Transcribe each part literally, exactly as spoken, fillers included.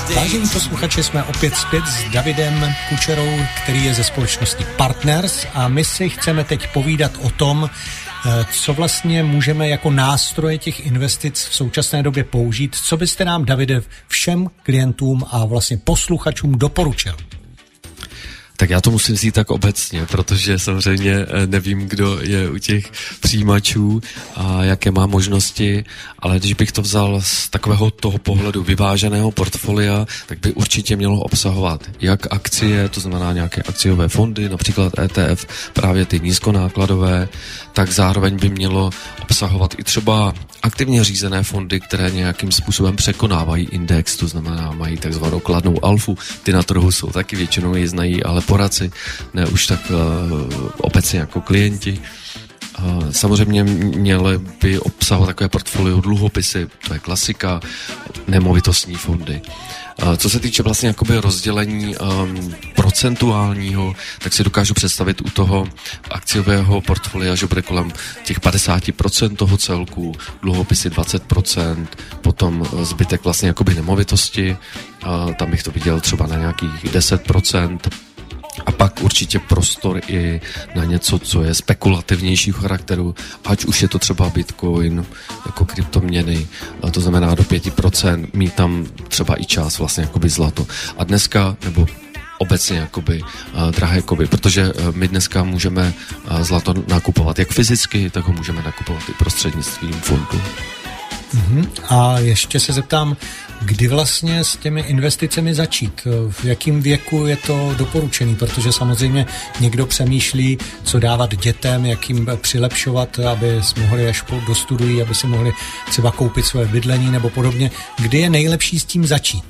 Vážení posluchači, jsme opět zpět s Davidem Kučerou, který je ze společnosti Partners, a my si chceme teď povídat o tom, co vlastně můžeme jako nástroje těch investic v současné době použít. Co byste nám, Davide, všem klientům a vlastně posluchačům doporučil? Tak já to musím vzít tak obecně, protože samozřejmě nevím, kdo je u těch přijímačů a jaké má možnosti, ale když bych to vzal z takového toho pohledu vyváženého portfolia, tak by určitě mělo obsahovat jak akcie, to znamená nějaké akciové fondy, například E T F, právě ty nízkonákladové, tak zároveň by mělo obsahovat i třeba aktivně řízené fondy, které nějakým způsobem překonávají index, to znamená mají takzvanou kladnou alfu, ty na trhu jsou taky, většinou ji znají, ale poradci, ne už tak uh, obecně jako klienti. Uh, samozřejmě měly by obsahovat takové portfolio dluhopisy, to je klasika, nemovitostní fondy. Uh, co se týče vlastně jakoby rozdělení um, procentuálního, tak si dokážu představit u toho akciového portfolia, že bude kolem těch padesát procent toho celku, dluhopisy dvacet procent, potom zbytek vlastně jakoby nemovitosti, uh, tam bych to viděl třeba na nějakých deset procent. A pak určitě prostor i na něco, co je spekulativnějšího charakteru, ať už je to třeba Bitcoin, jako kryptoměny, to znamená do pět procent, mít tam třeba i část vlastně jakoby zlato. A dneska, nebo obecně jakoby uh, drahé kovy, protože uh, my dneska můžeme uh, zlato nakupovat jak fyzicky, tak ho můžeme nakupovat i prostřednictvím fondu. Uhum. A ještě se zeptám, kdy vlastně s těmi investicemi začít? V jakém věku je to doporučený? Protože samozřejmě někdo přemýšlí, co dávat dětem, jak jim přilepšovat, aby mohli až dostudují, aby si mohli třeba koupit své bydlení nebo podobně. Kdy je nejlepší s tím začít?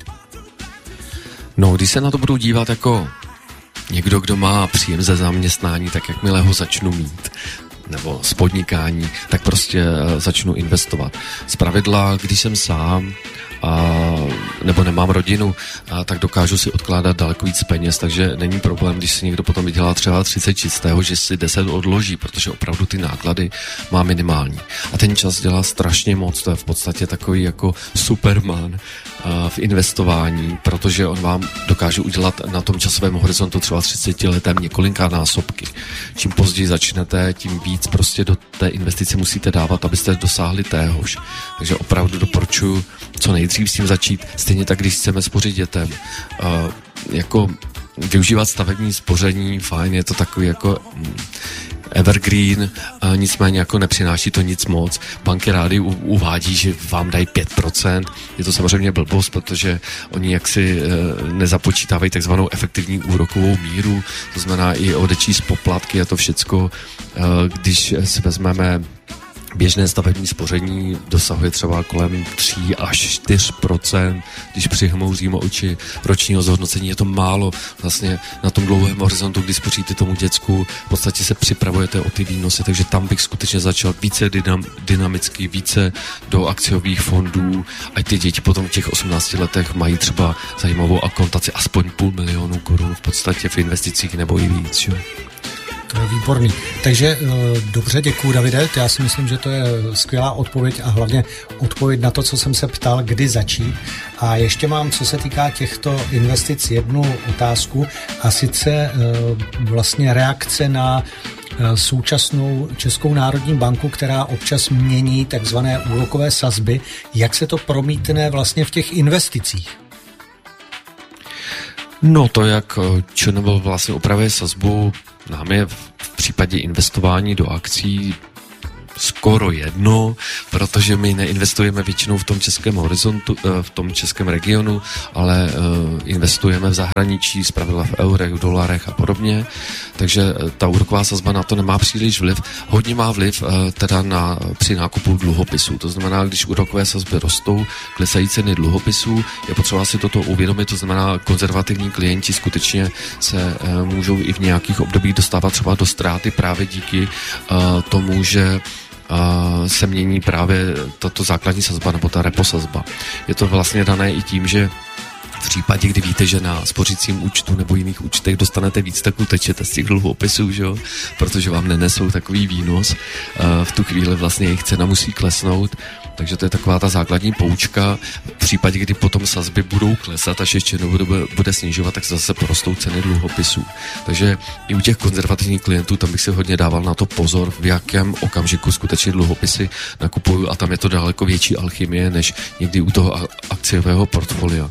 No, když se na to budu dívat jako někdo, kdo má příjem ze zaměstnání, tak jakmile ho začnu mít, nebo z podnikání, tak prostě začnu investovat. Zpravidla, když jsem sám, a, nebo nemám rodinu, a, tak dokážu si odkládat daleko víc peněz, takže není problém, když si někdo potom vydělá třeba třicet čistého, že si deset odloží, protože opravdu ty náklady má minimální. A ten čas dělá strašně moc, to je v podstatě takový jako Superman a, v investování, protože on vám dokáže udělat na tom časovém horizontu třeba třicet letem několika násobky. Čím později začnete, tím víc prostě do té investice musíte dávat, abyste dosáhli téhož. Takže opravdu doporučuji co nejdřív s tím začít, stejně tak, když chceme spořit dětem. Uh, jako využívat stavební spoření, fajn, je to takový jako mm, evergreen, uh, nicméně jako nepřináší to nic moc. Banky rády u, uvádí, že vám dají pět procent, je to samozřejmě blbost, protože oni jaksi uh, nezapočítávají takzvanou efektivní úrokovou míru, to znamená i odečíst poplatky a to všecko, uh, když si vezmeme běžné stavební spoření dosahuje třeba kolem tři až čtyři procenta, když přihmouříme oči ročního zhodnocení, je to málo. Vlastně na tom dlouhém horizontu, když spoříte tomu děcku, v podstatě se připravujete o ty výnosy, takže tam bych skutečně začal více dynam, dynamicky, více do akciových fondů, ať ty děti potom v těch osmnácti letech mají třeba zajímavou akontaci aspoň půl milionu korun v podstatě v investicích nebo i víc. Jo? To je výborný. Takže dobře, děkuju, Davide. Já si myslím, že to je skvělá odpověď a hlavně odpověď na to, co jsem se ptal, kdy začít. A ještě mám, co se týká těchto investic, jednu otázku, a sice vlastně reakce na současnou Českou národní banku, která občas mění takzvané úrokové sazby. Jak se to promítne vlastně v těch investicích? No to, jak ČNB vlastně upravuje sazbu, nám je v případě investování do akcí skoro jedno, protože my neinvestujeme většinou v tom českém horizontu, v tom českém regionu, ale investujeme v zahraničí, zpravidla v eurech, v dolarech a podobně, takže ta úroková sazba na to nemá příliš vliv. Hodně má vliv teda na, při nákupu dluhopisů, to znamená, když úrokové sazby rostou, klesají ceny dluhopisů, je potřeba si toto uvědomit, to znamená, konzervativní klienti skutečně se můžou i v nějakých obdobích dostávat třeba do ztráty právě díky tomu, že Uh, se mění právě tato základní sazba nebo ta repo sazba. Je to vlastně dané i tím, že v případě, kdy víte, že na spořícím účtu nebo jiných účtech dostanete víc, tak utečete z těch dluhopisů, že jo? Protože vám nenesou takový výnos. Uh, v tu chvíli vlastně jejich cena musí klesnout. Takže to je taková ta základní poučka. V případě, kdy potom sazby budou klesat, až ještě bude, bude snižovat, tak zase porostou ceny dluhopisů. Takže i u těch konzervativních klientů tam bych si hodně dával na to pozor, v jakém okamžiku skutečně dluhopisy nakupuju, a tam je to daleko větší alchymie než někdy u toho akciového portfolia.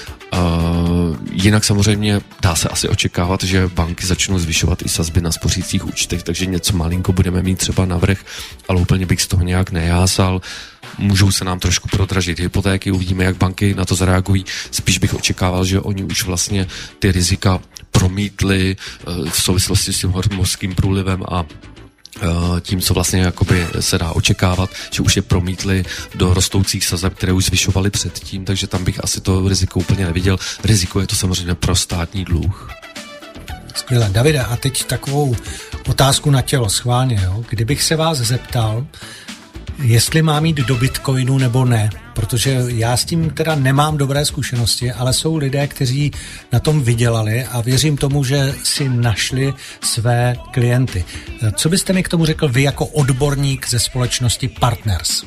Uh, jinak samozřejmě dá se asi očekávat, že banky začnou zvyšovat i sazby na spořících účtech, takže něco malinko budeme mít třeba navrch, ale úplně bych z toho nějak nejásal. Můžou se nám trošku prodražit hypotéky, uvidíme, jak banky na to zareagují. Spíš bych očekával, že oni už vlastně ty rizika promítli uh, v souvislosti s tím hormonským průlivem a tím, co vlastně jakoby se dá očekávat, že už je promítli do rostoucích sazeb, které už zvyšovali předtím, takže tam bych asi to riziko úplně neviděl. Riziko je to samozřejmě pro státní dluh. Skvěle. Davide, a teď takovou otázku na tělo, schválně, jo? Kdybych se vás zeptal, jestli mám jít do Bitcoinu nebo ne, protože já s tím teda nemám dobré zkušenosti, ale jsou lidé, kteří na tom vydělali a věřím tomu, že si našli své klienty. Co byste mi k tomu řekl vy jako odborník ze společnosti Partners?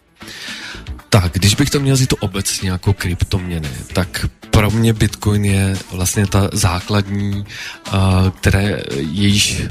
Tak, když bych to měl říct obecně jako kryptoměny, tak pro mě Bitcoin je vlastně ta základní, které jejíž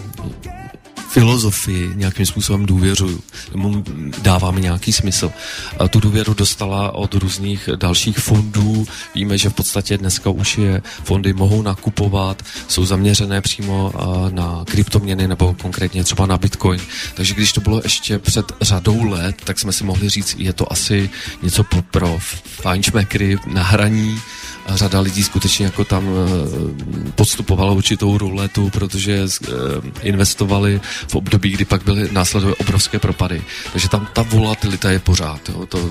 filozofii nějakým způsobem důvěřuju, mu dává mi nějaký smysl. A tu důvěru dostala od různých dalších fondů. Víme, že v podstatě dneska už je fondy mohou nakupovat, jsou zaměřené přímo na kryptoměny nebo konkrétně třeba na Bitcoin. Takže když to bylo ještě před řadou let, tak jsme si mohli říct, je to asi něco pro fajnšmekry na hraní. A řada lidí skutečně jako tam podstupovala určitou ruletu, protože investovali v období, kdy pak byly následové obrovské propady. Takže tam ta volatilita je pořád, jo, to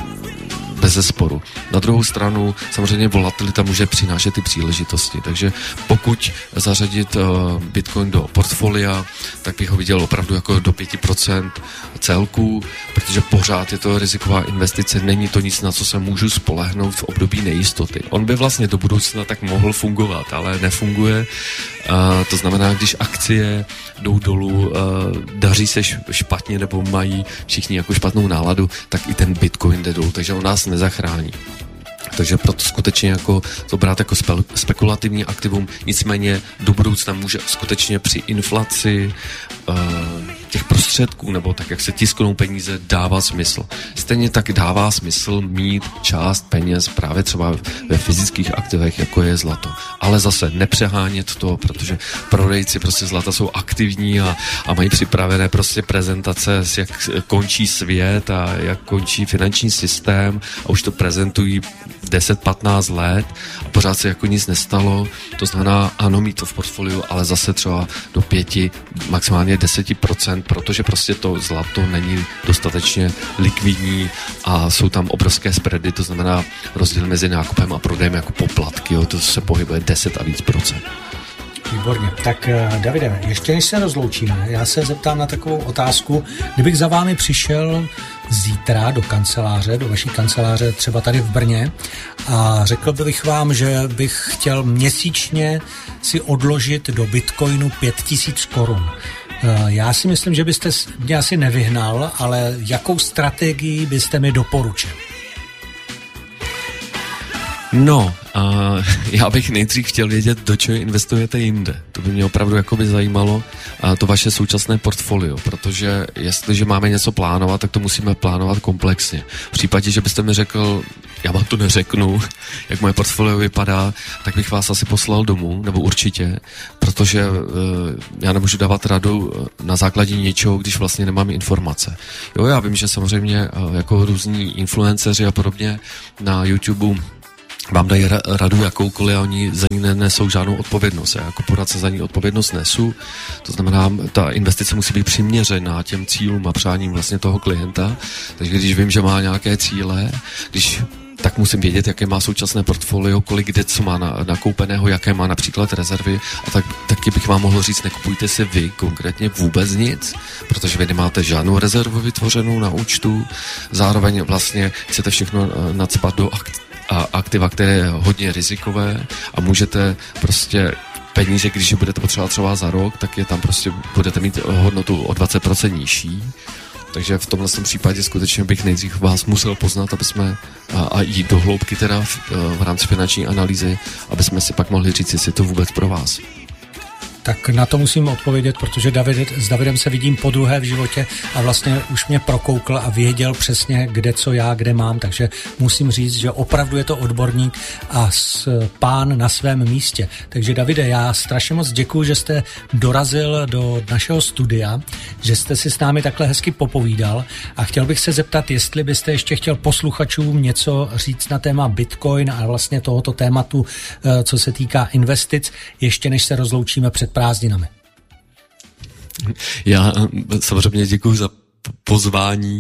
bezesporu. Na druhou stranu samozřejmě volatilita může přinášet i příležitosti, takže pokud zařadit uh, Bitcoin do portfolia, tak bych ho viděl opravdu jako do pět procent celku, protože pořád je to riziková investice, není to nic, na co se můžu spolehnout v období nejistoty. On by vlastně do budoucna tak mohl fungovat, ale nefunguje. Uh, to znamená, když akcie jdou dolů, uh, daří se špatně nebo mají všichni jako špatnou náladu, tak i ten Bitcoin jde dolů, takže on nás nezachrání. Takže proto skutečně jako to brát jako spe- spekulativní aktivum, nicméně do budoucna může skutečně při inflaci uh, těch prostředků, nebo tak, jak se tisknou peníze, dává smysl. Stejně tak dává smysl mít část peněz právě třeba ve fyzických aktivech, jako je zlato. Ale zase nepřehánět to, protože prodejci prostě zlata jsou aktivní a, a mají připravené prostě prezentace, jak končí svět a jak končí finanční systém a už to prezentují deset patnáct let a pořád se jako nic nestalo. To znamená, ano, mít to v portfoliu, ale zase třeba do pěti, maximálně deset procent, protože prostě to zlato není dostatečně likvidní a jsou tam obrovské spready, to znamená rozdíl mezi nákupem a prodejem jako poplatky, jo, to se pohybuje deset a víc procent. Výborně. Tak Davide, ještě než se rozloučíme, já se zeptám na takovou otázku. Kdybych za vámi přišel zítra do kanceláře, do vaší kanceláře třeba tady v Brně a řekl bych vám, že bych chtěl měsíčně si odložit do Bitcoinu pět tisíc korun. Já si myslím, že byste mě asi nevyhnal, ale jakou strategii byste mi doporučil? No, uh, já bych nejdřív chtěl vědět, do čeho investujete jinde. To by mě opravdu jakoby zajímalo, uh, to vaše současné portfolio, protože jestliže máme něco plánovat, tak to musíme plánovat komplexně. V případě, že byste mi řekl, já vám to neřeknu, jak moje portfolio vypadá, tak bych vás asi poslal domů, nebo určitě, protože uh, já nemůžu dávat radu na základě něčeho, když vlastně nemám informace. Jo, já vím, že samozřejmě uh, jako různí influenceři a podobně na YouTube vám dají radu jakoukoliv a oni za ní nesou žádnou odpovědnost. Já jako poradce za ní odpovědnost nesu. To znamená, ta investice musí být přiměřená těm cílům a přáním vlastně toho klienta. Takže když vím, že má nějaké cíle, když tak musím vědět, jaké má současné portfolio, kolik kde co má na, nakoupeného, jaké má například rezervy a tak, taky bych vám mohl říct, nekupujte si vy konkrétně vůbec nic, protože vy nemáte žádnou rezervu vytvořenou na účtu, zároveň vlastně chcete všechno nacpat do akt a aktiva, které je hodně rizikové a můžete prostě peníze, když je budete potřebovat třeba za rok, tak je tam prostě budete mít hodnotu o dvacet procent nižší. Takže v tomhle případě skutečně bych nejdřív vás musel poznat, aby jsme a, a jít do hloubky teda v, v rámci finanční analýzy, aby jsme si pak mohli říct, jestli je to vůbec pro vás. Tak na to musím odpovědět, protože David, s Davidem se vidím podruhé v životě a vlastně už mě prokoukl a věděl přesně, kde co já, kde mám, takže musím říct, že opravdu je to odborník a pán na svém místě. Takže Davide, já strašně moc děkuju, že jste dorazil do našeho studia, že jste si s námi takhle hezky popovídal a chtěl bych se zeptat, jestli byste ještě chtěl posluchačům něco říct na téma Bitcoin a vlastně tohoto tématu, co se týká investic, ještě než se rozloučíme před prázdninami. Já samozřejmě děkuji za pozvání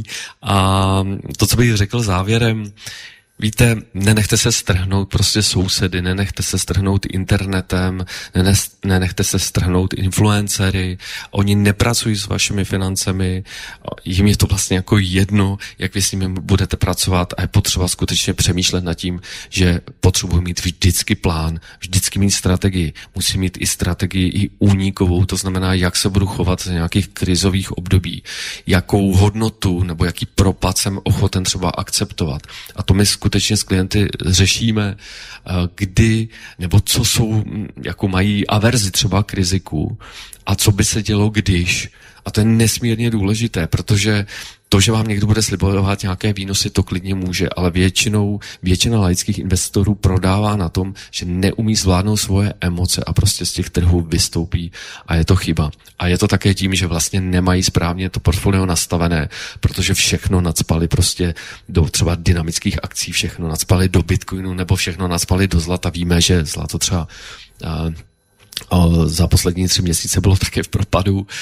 a to, co bych řekl závěrem, víte, nenechte se strhnout prostě sousedy, nenechte se strhnout internetem, nenechte se strhnout influencery, oni nepracují s vašimi financemi, jim je to vlastně jako jedno, jak vy s nimi budete pracovat a je potřeba skutečně přemýšlet nad tím, že potřebuji mít vždycky plán, vždycky mít strategii, musím mít i strategii i únikovou, to znamená, jak se budu chovat za nějakých krizových období, jakou hodnotu nebo jaký propad jsem ochoten třeba akceptovat. A to my skutečně s klienty řešíme, kdy, nebo co jsou, jako mají averzi třeba k riziku a co by se dělo, když. A to je nesmírně důležité, protože to, že vám někdo bude slibovat nějaké výnosy, to klidně může, ale většinou, většina laických investorů prodává na tom, že neumí zvládnout svoje emoce a prostě z těch trhů vystoupí a je to chyba. A je to také tím, že vlastně nemají správně to portfolio nastavené, protože všechno nacpali prostě do třeba dynamických akcí, všechno nacpali do Bitcoinu nebo všechno nacpali do zlata. Víme, že zlato třeba uh, uh, za poslední tři měsíce bylo také v propadu, uh,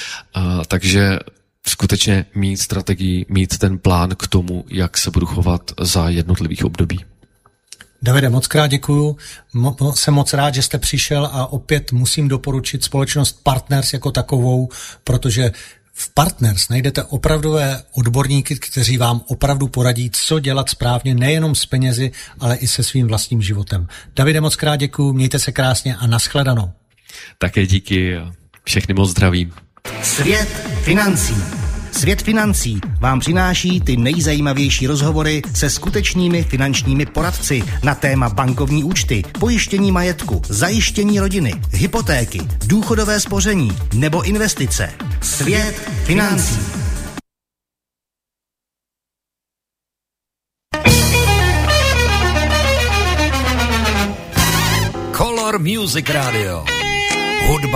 takže skutečně mít strategii, mít ten plán k tomu, jak se budu chovat za jednotlivých období. Davide, moc krát děkuju. Mo- jsem moc rád, že jste přišel a opět musím doporučit společnost Partners jako takovou, protože v Partners najdete opravdové odborníky, kteří vám opravdu poradí, co dělat správně, nejenom s penězi, ale i se svým vlastním životem. Davide, moc krát děkuju, mějte se krásně a nashledanou. Také díky a všechny moc zdravím. Svět financí. Svět financí vám přináší ty nejzajímavější rozhovory se skutečnými finančními poradci na téma bankovní účty, pojištění majetku, zajištění rodiny, hypotéky, důchodové spoření nebo investice. Svět financí. Color Music Radio. Hudba